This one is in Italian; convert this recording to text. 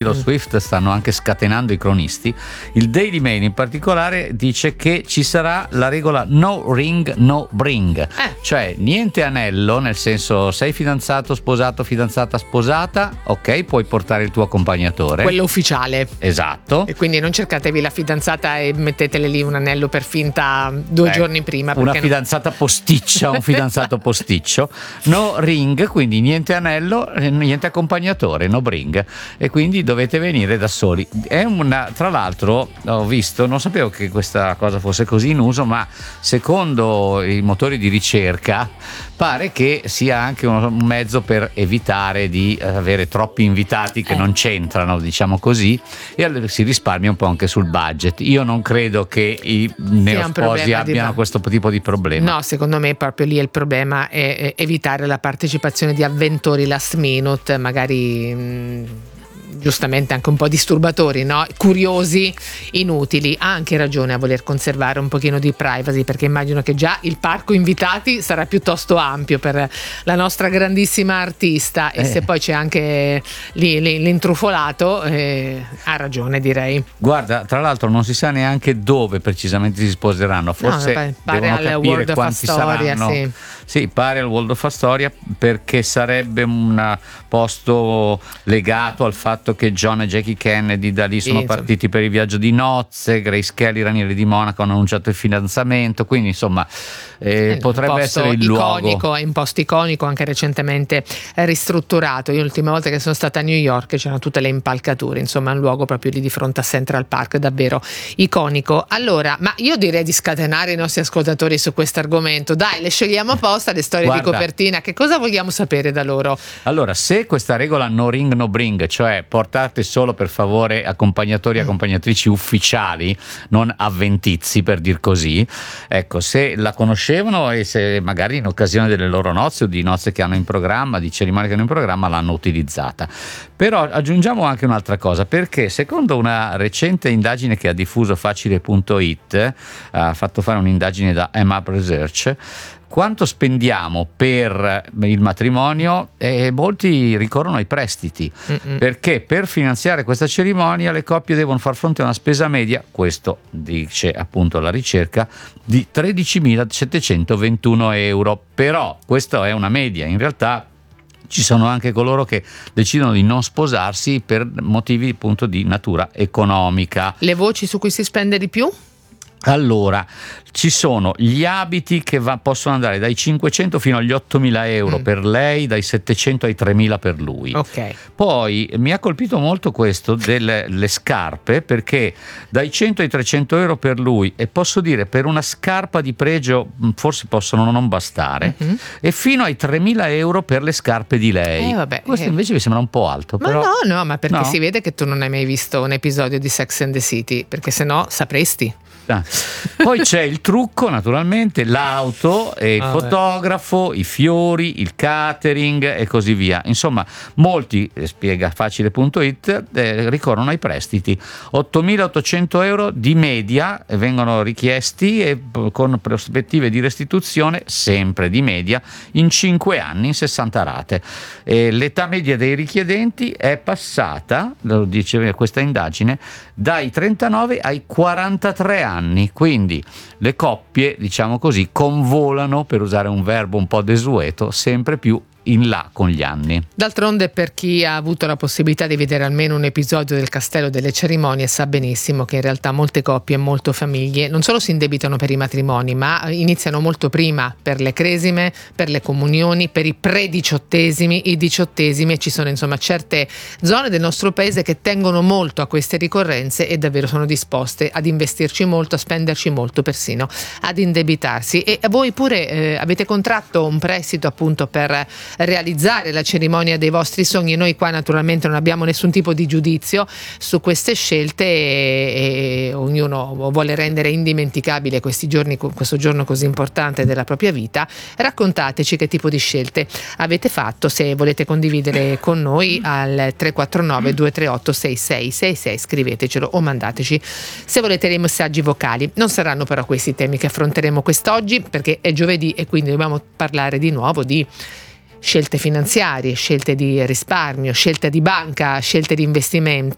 Taylor Swift stanno anche scatenando i cronisti. Il Daily Mail in particolare dice che ci sarà la regola no ring no bring, cioè niente anello, nel senso sei fidanzato, sposato, fidanzata, sposata, ok, puoi portare il tuo accompagnatore, quello ufficiale, esatto, e quindi non cercatevi la fidanzata e mettetele lì un anello per finta 2 giorni prima, una fidanzata posticcia, un fidanzato posticcio. No ring, quindi niente anello, niente accompagnatore, no bring, e quindi dovete venire da soli. È tra l'altro ho visto, non sapevo che questa cosa fosse così in uso, ma secondo i motori di ricerca pare che sia anche un mezzo per evitare di avere troppi invitati che non c'entrano, diciamo così, e allora si risparmia un po' anche sul budget. Io non credo che i neosposi abbiano questo tipo di problema. No, secondo me proprio lì il problema è evitare la partecipazione di avventori last minute, magari giustamente anche un po' disturbatori, no? Curiosi, inutili. Ha anche ragione a voler conservare un pochino di privacy, perché immagino che già il parco invitati sarà piuttosto ampio per la nostra grandissima artista, e se poi c'è anche l'intrufolato, ha ragione, direi. Guarda, tra l'altro non si sa neanche dove precisamente si sposeranno, forse pare al World of Astoria, saranno. Sì, pare al World of Astoria, perché sarebbe un posto legato al fatto che John e Jackie Kennedy da lì sono partiti per il viaggio di nozze, Grace Kelly, Ranieri di Monaco, hanno annunciato il fidanzamento, quindi insomma potrebbe essere il luogo. È un posto iconico, anche recentemente ristrutturato. Io l'ultima volta che sono stata a New York c'erano tutte le impalcature, insomma è un luogo proprio lì di fronte a Central Park, davvero iconico. Allora, ma io direi di scatenare i nostri ascoltatori su questo argomento, dai, le scegliamo apposta le storie di copertina, che cosa vogliamo sapere da loro? Allora, se questa regola no ring no bring, cioè portate solo per favore accompagnatori e accompagnatrici ufficiali, non avventizi per dir così, ecco, se la conoscevano e se magari in occasione delle loro nozze o di nozze che hanno in programma, di cerimonie che hanno in programma, l'hanno utilizzata. Però aggiungiamo anche un'altra cosa, perché secondo una recente indagine che ha diffuso Facile.it, ha fatto fare un'indagine da M-Up Research, quanto spendiamo per il matrimonio, molti ricorrono ai prestiti, perché per finanziare questa cerimonia le coppie devono far fronte a una spesa media, questo dice appunto la ricerca, di 13.721 euro. Però questa è una media, in realtà ci sono anche coloro che decidono di non sposarsi per motivi appunto di natura economica. Le voci su cui si spende di più? Allora, ci sono gli abiti che possono andare dai 500 fino agli 8.000 euro per lei, dai 700 ai 3.000 per lui. Ok. Poi mi ha colpito molto questo delle scarpe, perché dai 100 ai 300 euro per lui, e posso dire per una scarpa di pregio forse possono non bastare, e fino ai 3.000 euro per le scarpe di lei. Questo invece mi sembra un po' alto. Ma però, no, ma perché si vede che tu non hai mai visto un episodio di Sex and the City, perché sennò sapresti. Poi c'è il trucco, naturalmente, l'auto, il fotografo, i fiori, il catering e così via. Insomma, molti, spiega Facile.it, ricorrono ai prestiti. 8.800 euro di media vengono richiesti, e con prospettive di restituzione sempre di media in 5 anni, in 60 rate. L'età media dei richiedenti è passata, lo dice questa indagine, dai 39 ai 43 anni. Quindi le coppie, diciamo così, convolano, per usare un verbo un po' desueto, sempre più in là con gli anni. D'altronde, per chi ha avuto la possibilità di vedere almeno un episodio del Castello delle Cerimonie, sa benissimo che in realtà molte coppie e molte famiglie non solo si indebitano per i matrimoni, ma iniziano molto prima per le cresime, per le comunioni, per i pre-diciottesimi, i diciottesimi, e ci sono insomma certe zone del nostro paese che tengono molto a queste ricorrenze e davvero sono disposte ad investirci molto, a spenderci molto, persino ad indebitarsi. E voi pure avete contratto un prestito appunto per realizzare la cerimonia dei vostri sogni. Noi qua naturalmente non abbiamo nessun tipo di giudizio su queste scelte, e ognuno vuole rendere indimenticabile questi giorni, questo giorno così importante della propria vita. Raccontateci che tipo di scelte avete fatto, se volete condividere con noi al 349 238 6666, scrivetecelo o mandateci se volete dei messaggi vocali. Non saranno però questi temi che affronteremo quest'oggi, perché è giovedì e quindi dobbiamo parlare di nuovo di scelte finanziarie, scelte di risparmio, scelte di banca, scelte di investimento.